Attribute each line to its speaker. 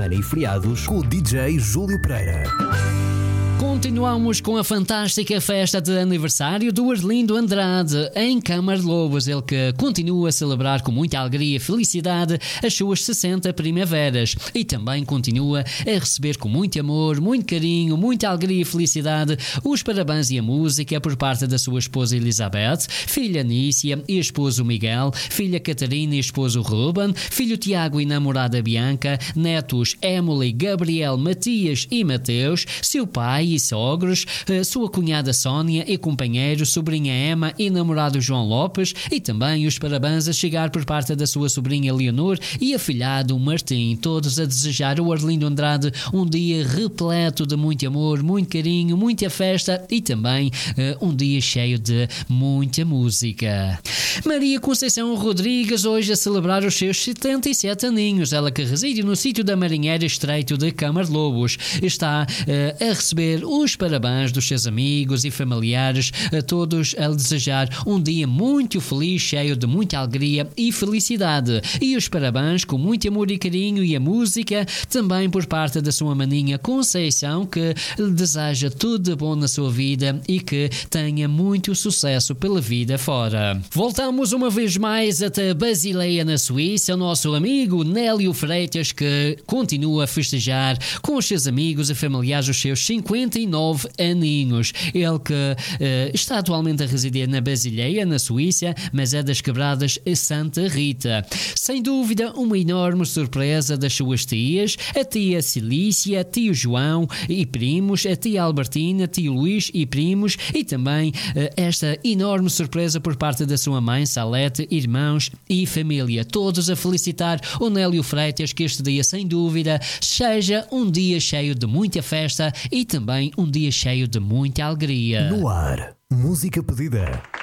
Speaker 1: semana e feriados com o DJ Júlio Pereira.
Speaker 2: Continuamos com a fantástica festa de aniversário do Arlindo Andrade em Câmara de Lobos, ele que continua a celebrar com muita alegria e felicidade as suas 60 primaveras e também continua a receber com muito amor, muito carinho, muita alegria e felicidade os parabéns e a música por parte da sua esposa Elizabeth, filha Nícia e esposo Miguel, filha Catarina e esposo Ruben, filho Tiago e namorada Bianca, netos Emily, Gabriel, Matias e Mateus, seu pai e sogros, sua cunhada Sónia e companheiro, sobrinha Emma e namorado João Lopes, e também os parabéns a chegar por parte da sua sobrinha Leonor e afilhado Martim, todos a desejar ao Arlindo Andrade um dia repleto de muito amor, muito carinho, muita festa e também um dia cheio de muita música. Maria Conceição Rodrigues hoje a celebrar os seus 77 aninhos, ela que reside no sítio da Marinheira Estreito de Câmara de Lobos, está a receber os parabéns dos seus amigos e familiares, a todos a desejar um dia muito feliz, cheio de muita alegria e felicidade, e os parabéns com muito amor e carinho e a música também por parte da sua maninha Conceição, que lhe deseja tudo de bom na sua vida e que tenha muito sucesso pela vida fora. Voltamos uma vez mais até Basileia, na Suíça, o nosso amigo Nélio Freitas, que continua a festejar com os seus amigos e familiares os seus 59 aninhos. Ele que está atualmente a residir na Basileia, na Suíça, mas é das Quebradas Santa Rita. Sem dúvida, uma enorme surpresa das suas tias, a tia Cilícia, tio João e primos, a tia Albertina, tio Luís e primos, e também esta enorme surpresa por parte da sua mãe Salete, irmãos e família. Todos a felicitar o Nélio Freitas, que este dia, sem dúvida, seja um dia cheio de muita festa e também um dia cheio de muita alegria.
Speaker 1: No ar, música pedida.